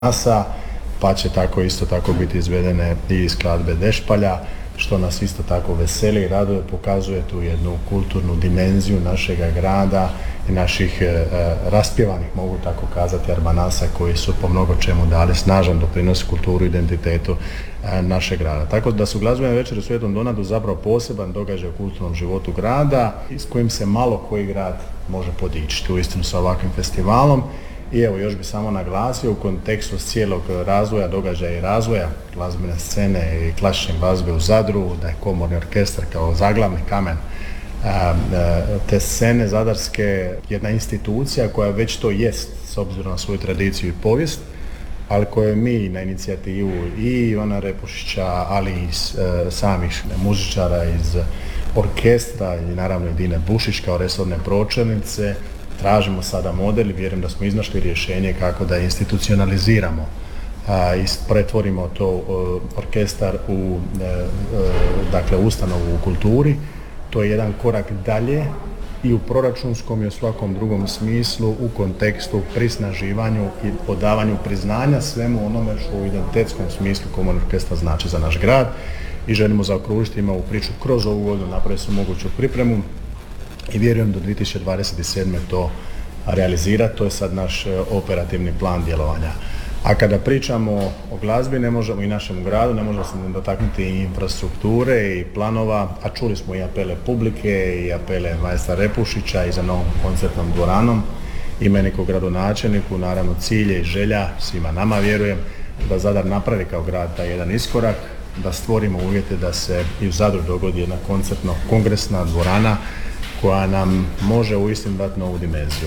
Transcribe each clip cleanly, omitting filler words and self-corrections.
Arbanasa, pa će isto tako biti izvedene i skladbe Dešpalja, što nas isto tako veseli i raduje, pokazuje tu jednu kulturnu dimenziju našega grada i naših raspjevanih, mogu tako kazati, Arbanasa koji su po mnogo čemu dali snažan doprinos kulturu i identitetu našeg grada. Tako da su glazbene večeri u Svetom Donatu zapravo poseban događaj u kulturnom životu grada s kojim se malo koji grad može podičiti uistinu sa ovakvim festivalom. I evo, još bi samo naglasio u kontekstu cijelog razvoja, događaja i razvoja glazbene scene i klasične glazbe u Zadru, da je komorni orkestar kao zaglavni kamen te scene zadarske jedna institucija koja već to jest s obzirom na svoju tradiciju i povijest, ali koje mi na inicijativu i Ivana Repušića, ali i samih muzičara iz orkestra i naravno i Dine Bušić kao resorne pročelnice tražimo sada model i vjerujem da smo iznašli rješenje kako da institucionaliziramo i pretvorimo to orkestar u ustanovu u kulturi. To je jedan korak dalje i u proračunskom i u svakom drugom smislu u kontekstu prisnaživanju i podavanju priznanja svemu onome što u identitetskom smislu komorni orkestar znači za naš grad i želimo zaokružiti ovu priču kroz ovu godinu, napraviti su moguću pripremu i vjerujem do 2027. to realizirati. To je sad naš operativni plan djelovanja. A kada pričamo o glazbi ne možemo i našem gradu, ne možemo se dotaknuti i infrastrukture i planova, a čuli smo i apele publike i apele majstra Repušića i za novom koncertnom dvoranom i meni kao gradonačelniku, naravno cilj je i želja svima nama, vjerujem, da Zadar napravi kao grad taj jedan iskorak, da stvorimo uvjete da se i u Zadru dogodi jedna koncertno-kongresna dvorana koja nam može uistinu dati novu dimenziju.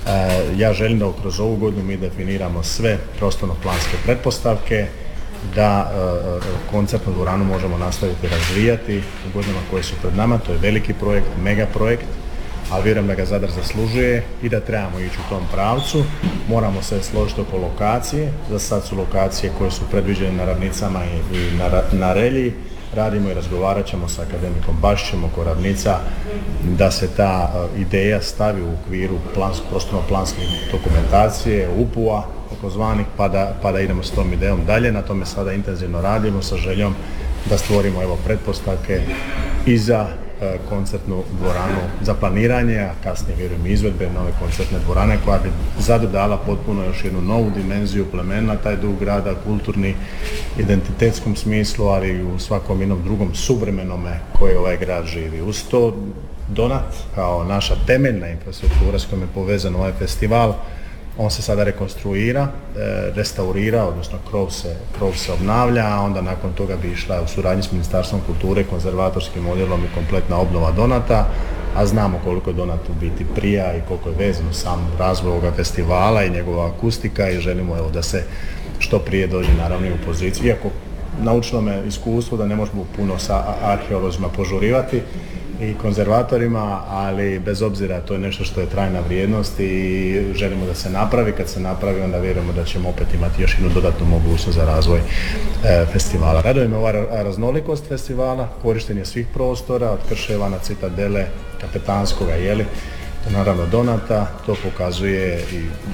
Ja želim da kroz ovu godinu mi definiramo sve prostorno-planske pretpostavke, da koncertnu dvoranu možemo nastaviti razvijati u godinama koje su pred nama. To je veliki projekt, mega projekt, ali vjerujem da ga Zadar zaslužuje i da trebamo ići u tom pravcu. Moramo se složiti oko lokacije. Za sad su lokacije koje su predviđene na Ravnicama i na Relji. Radimo i razgovarat ćemo sa akademikom Bašićem oko Ravnica da se ta ideja stavi u okviru prostorno-planske dokumentacije, UPU-a takozvanih, pa da idemo s tom idejom dalje. Na tome sada intenzivno radimo sa željom da stvorimo pretpostavke i za koncertnu dvoranu za planiranje, a kasnije vjerujem izvedbe nove koncertne dvorane koja bi Zadru dala potpuno još jednu novu dimenziju, plemena taj duh grada, kulturni, identitetskom smislu, ali i u svakom jednom drugom suvremenome koje ovaj grad živi. Uz to Donat kao naša temeljna infrastruktura s kojom je povezan ovaj festival, on se sada rekonstruira, restaurira, odnosno krov se obnavlja, a onda nakon toga bi išla u suradnji s Ministarstvom kulture, konzervatorskim odjelom i kompletna obnova Donata, a znamo koliko je Donat u biti prija i koliko je vezano sam razvoj ovoga festivala i njegova akustika i želimo da se što prije dođe naravno i u poziciju. Iako naučilo me iskustvo da ne možemo puno sa arheolozima požurivati i konzervatorima, ali bez obzira to je nešto što je trajna vrijednost i želimo da se napravi. Kad se napravi onda vjerujemo da ćemo opet imati još jednu dodatnu mogućnost za razvoj festivala. Raduje me ova raznolikost festivala, korištenje svih prostora, od Krševa na Citadele, Kapetanskoga, do naravno Donata. To pokazuje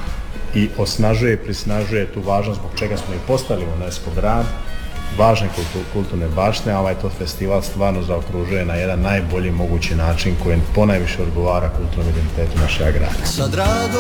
i osnažuje i prisnažuje tu važnost zbog čega smo i postali UNESCO grad, važne kulturne baštine, a ovaj to festival stvarno zaokružuje na jedan najbolji mogući način koji ponajviše odgovara kulturnom identitetu našega grada.